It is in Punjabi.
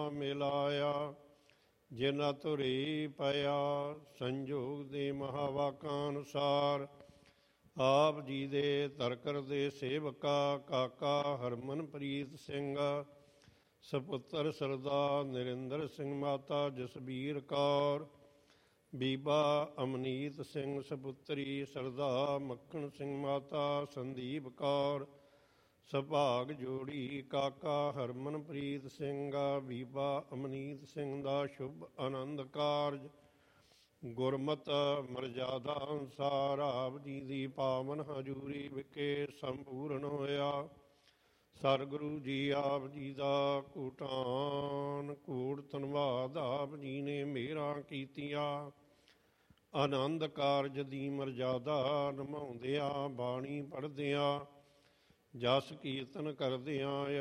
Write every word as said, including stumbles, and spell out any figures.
ਮਿਲਾਇਆ ਜਿਨਾ ਧੁਰੀ ਪਿਆ ਸੰਜੋਗ ਦੇ ਮਹਾਵਾਕਾਂ ਅਨੁਸਾਰ। ਆਪ ਜੀ ਦੇ ਤਰਕਰ ਦੇ ਸੇਵਕਾ ਕਾਕਾ ਹਰਮਨਪ੍ਰੀਤ ਸਿੰਘ, ਸਪੁੱਤਰ ਸਰਦਾਰ ਨਰਿੰਦਰ ਸਿੰਘ, ਮਾਤਾ ਜਸਬੀਰ ਕੌਰ, ਬੀਬਾ ਅਮਨੀਤ ਸਿੰਘ, ਸਪੁੱਤਰੀ ਸਰਦਾਰ ਮੱਖਣ ਸਿੰਘ, ਮਾਤਾ ਸੰਦੀਪ ਕੌਰ, ਸੁਭਾਗ ਜੋੜੀ ਕਾਕਾ ਹਰਮਨਪ੍ਰੀਤ ਸਿੰਘ, ਬੀਬਾ ਅਮਨੀਤ ਸਿੰਘ ਦਾ ਸ਼ੁਭ ਆਨੰਦ ਕਾਰਜ ਗੁਰਮਤ ਮਰਜ਼ਾਦਾ ਅਨੁਸਾਰ ਆਪ ਜੀ ਦੀ ਪਾਵਨ ਹਜ਼ੂਰੀ ਵਿਖੇ ਸੰਪੂਰਨ ਹੋਇਆ। ਸਤਿਗੁਰੂ ਜੀ ਆਪ ਜੀ ਦਾ ਕੋਟਾਨ ਕੋਟ ਧੰਨਵਾਦ। ਆਪ ਜੀ ਨੇ ਮਿਹਰਾਂ ਕੀਤੀਆਂ। ਆਨੰਦ ਕਾਰਜ ਦੀ ਮਰਜ਼ਾਦਾ ਨਿਭਾਉਂਦਿਆਂ, ਬਾਣੀ ਪੜ੍ਹਦਿਆਂ, ਜਸ ਕੀਰਤਨ ਕਰਦਿਆਂ